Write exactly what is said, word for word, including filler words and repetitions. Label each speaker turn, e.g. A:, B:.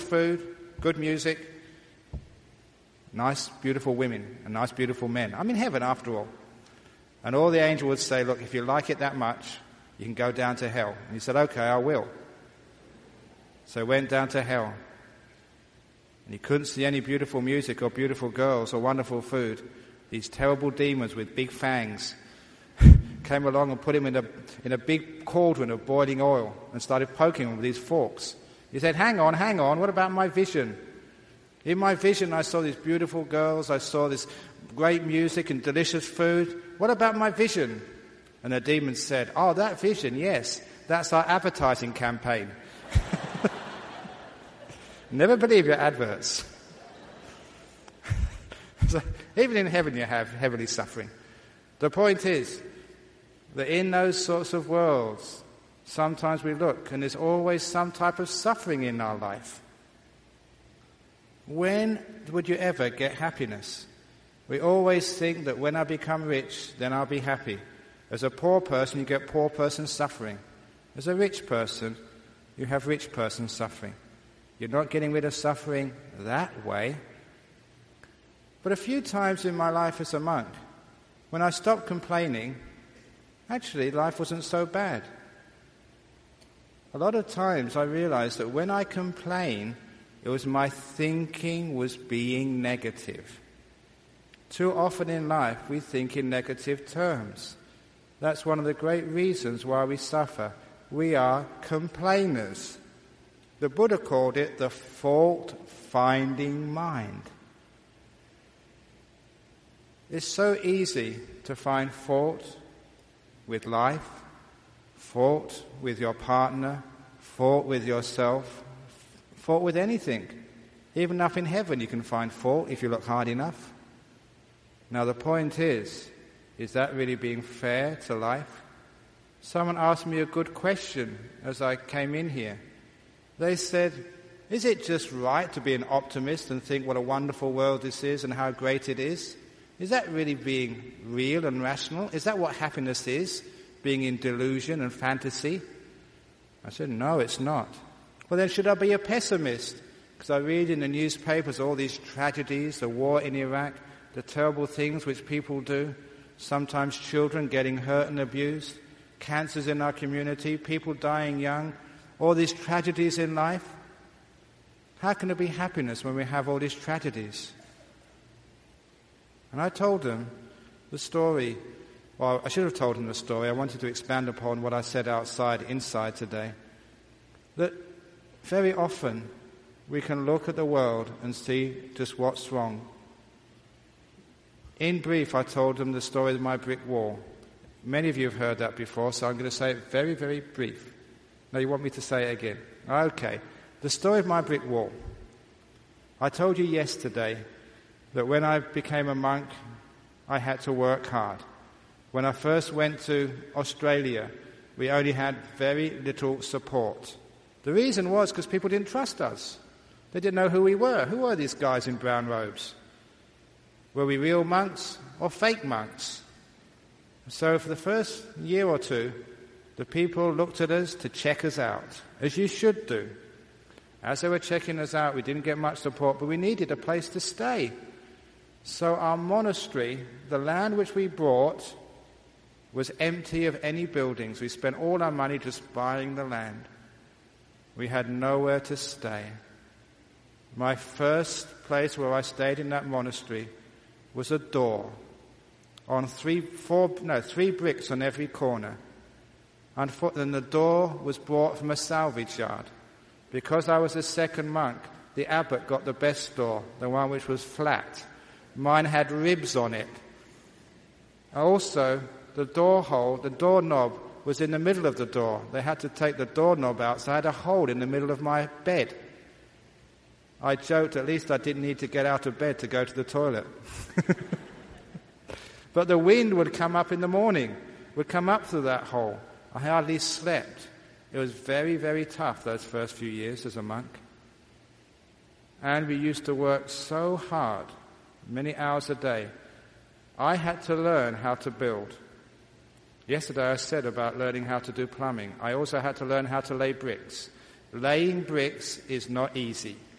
A: food, good music, nice, beautiful women, and nice, beautiful men. I'm in heaven after all. And all the angel would say, look, if you like it that much, you can go down to hell. And he said, okay, I will. So he went down to hell. And he couldn't see any beautiful music or beautiful girls or wonderful food. These terrible demons with big fangs came along and put him in a, in a big cauldron of boiling oil and started poking him with these forks. He said, hang on, hang on, what about my vision? In my vision, I saw these beautiful girls, I saw this great music and delicious food. What about my vision? And the demon said, oh, that vision, yes, that's our advertising campaign. Never believe your adverts. So, even in heaven you have heavenly suffering. The point is that in those sorts of worlds, sometimes we look and there's always some type of suffering in our life. When would you ever get happiness? We always think that when I become rich, then I'll be happy. As a poor person, you get poor person suffering. As a rich person, you have rich person suffering. You're not getting rid of suffering that way. But a few times in my life as a monk, when I stopped complaining, actually life wasn't so bad. A lot of times I realized that when I complain, it was my thinking was being negative. Too often in life we think in negative terms. That's one of the great reasons why we suffer. We are complainers. The Buddha called it the fault-finding mind. It's so easy to find fault with life, fault with your partner, fault with yourself, fault with anything. Even up in heaven you can find fault if you look hard enough. Now the point is, is that really being fair to life? Someone asked me a good question as I came in here. They said, is it just right to be an optimist and think what a wonderful world this is and how great it is? Is that really being real and rational? Is that what happiness is? Being in delusion and fantasy? I said, no, it's not. Well, then should I be a pessimist? Because I read in the newspapers all these tragedies, the war in Iraq, the terrible things which people do, sometimes children getting hurt and abused, cancers in our community, people dying young, all these tragedies in life. How can there be happiness when we have all these tragedies? And I told them the story. Well, I should have told them the story. I wanted to expand upon what I said outside, inside today. That very often we can look at the world and see just what's wrong. In brief, I told them the story of my brick wall. Many of you have heard that before, so I'm going to say it very, very brief. Now, you want me to say it again? Okay. The story of my brick wall. I told you yesterday that when I became a monk, I had to work hard. When I first went to Australia, we only had very little support. The reason was because people didn't trust us. They didn't know who we were. Who were these guys in brown robes? Were we real monks or fake monks? So for the first year or two, the people looked at us to check us out, as you should do. As they were checking us out, we didn't get much support, but we needed a place to stay. So our monastery, the land which we bought, was empty of any buildings. We spent all our money just buying the land. We had nowhere to stay. My first place where I stayed in that monastery was a door on three, four, no, three bricks on every corner. And the door was brought from a salvage yard. Because I was a second monk, the abbot got the best door, the one which was flat. Mine had ribs on it. Also, the door hole, the doorknob was in the middle of the door. They had to take the doorknob out, so I had a hole in the middle of my bed. I joked at least I didn't need to get out of bed to go to the toilet. But the wind would come up in the morning, would come up through that hole. I hardly slept. It was very, very tough those first few years as a monk. And we used to work so hard, many hours a day. I had to learn how to build. Yesterday I said about learning how to do plumbing. I also had to learn how to lay bricks. Laying bricks is not easy.